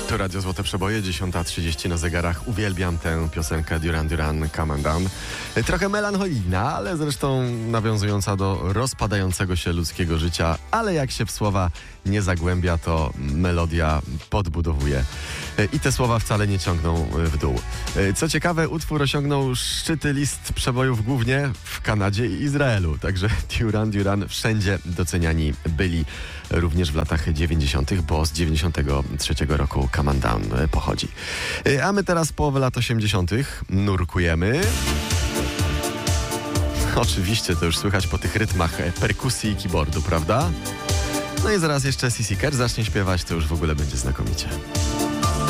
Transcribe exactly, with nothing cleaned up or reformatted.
To Radio Złote Przeboje, dziesiąta trzydzieści na zegarach. Uwielbiam tę piosenkę Duran Duran, Come on Down. Trochę melancholijna, ale zresztą nawiązująca do rozpadającego się ludzkiego życia, ale jak się w słowa nie zagłębia, to melodia podbudowuje. I te słowa wcale nie ciągną w dół. Co ciekawe, utwór osiągnął szczyty list przebojów głównie w Kanadzie i Izraelu. Także Duran Duran wszędzie doceniani byli, również w latach dziewięćdziesiątych, bo z dziewięćdziesiątego trzeciego roku Come on Down pochodzi. A my teraz połowę lat osiemdziesiątych nurkujemy. Oczywiście to już słychać po tych rytmach perkusji i keyboardu, prawda? No i zaraz jeszcze C C Catch zacznie śpiewać, to już w ogóle będzie znakomicie.